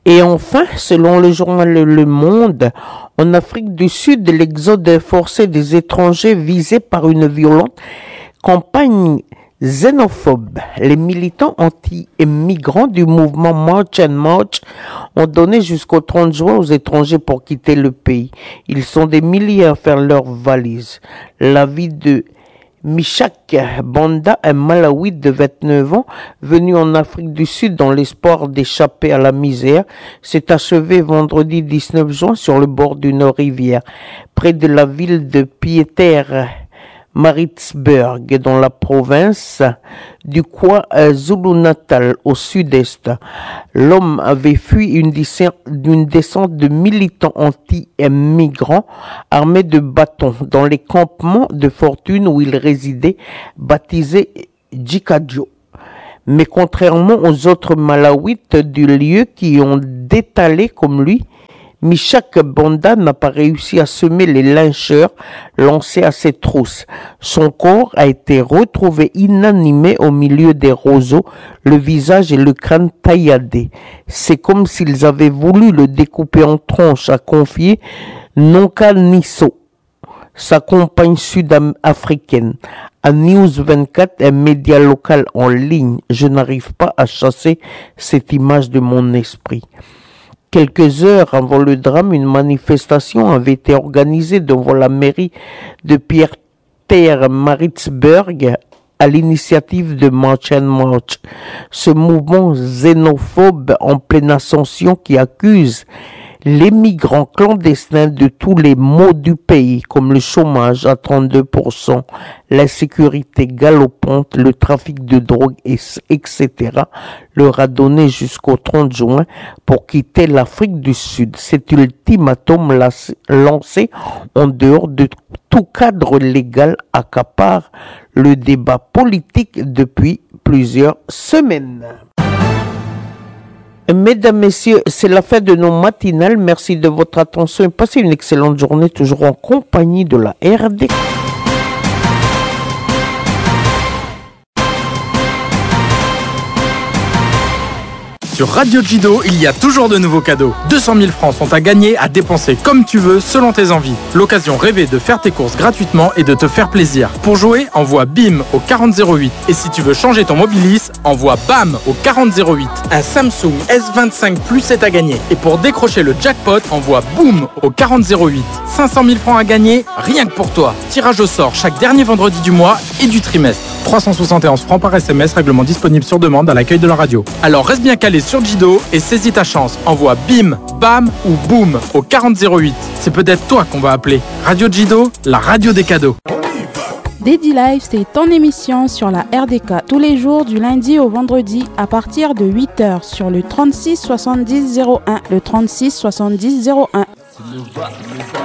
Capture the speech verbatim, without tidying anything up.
Et enfin, selon le journal Le Monde, en Afrique du Sud, l'exode forcé des étrangers visés par une violente campagne xénophobe. Les militants anti-immigrants du mouvement March and March ont donné jusqu'au trente juin aux étrangers pour quitter le pays. Ils sont des milliers à faire leurs valises. La vie de Mishak Banda, un Malawite de vingt-neuf ans, venu en Afrique du Sud dans l'espoir d'échapper à la misère, s'est achevé vendredi dix-neuf juin sur le bord d'une rivière, près de la ville de Pieter Maritzburg, dans la province du Kwa Zulu-Natal, au sud-est. L'homme avait fui une, une descente de militants anti-migrants armés de bâtons dans les campements de fortune où il résidait, baptisé Jikajo. Mais contrairement aux autres Malawites du lieu qui ont détalé comme lui, Mishak Banda n'a pas réussi à semer les lyncheurs lancés à ses trousses. Son corps a été retrouvé inanimé au milieu des roseaux, le visage et le crâne tailladés. C'est comme s'ils avaient voulu le découper en tranches, a confié Nonka Nisso, sa compagne sud-africaine. À News vingt-quatre, un média local en ligne, je n'arrive pas à chasser cette image de mon esprit. Quelques heures avant le drame, une manifestation avait été organisée devant la mairie de Pieter Maritzburg à l'initiative de March and March. Ce mouvement xénophobe en pleine ascension qui accuse les migrants clandestins de tous les maux du pays, comme le chômage à trente-deux pour cent, l'insécurité galopante, le trafic de drogue, et cetera, leur a donné jusqu'au trente juin pour quitter l'Afrique du Sud. Cet ultimatum lancé en dehors de tout cadre légal accapare le débat politique depuis plusieurs semaines. Mesdames, Messieurs, c'est la fin de nos matinales. Merci de votre attention et passez une excellente journée, toujours en compagnie de la R D. Sur Radio Jido, il y a toujours de nouveaux cadeaux. deux cent mille francs sont à gagner, à dépenser comme tu veux, selon tes envies. L'occasion rêvée de faire tes courses gratuitement et de te faire plaisir. Pour jouer, envoie BIM au quarante zéro huit. Et si tu veux changer ton Mobilis, envoie BAM au quarante zéro huit. Un Samsung S vingt-cinq Plus est à gagner. Et pour décrocher le jackpot, envoie BOOM au quarante zéro huit. cinq cent mille francs à gagner, rien que pour toi. Tirage au sort chaque dernier vendredi du mois et du trimestre. trois cent soixante et onze francs par S M S, règlement disponible sur demande à l'accueil de la radio. Alors reste bien calé sur Jido et saisis ta chance. Envoie BIM, BAM ou BOOM au quarante zéro huit. C'est peut-être toi qu'on va appeler. Radio Jido, la radio des cadeaux. Daddy Live, c'est ton émission sur la R D K tous les jours du lundi au vendredi à partir de huit heures sur le trente-six soixante-dix zéro un, le trente-six soixante-dix zéro un.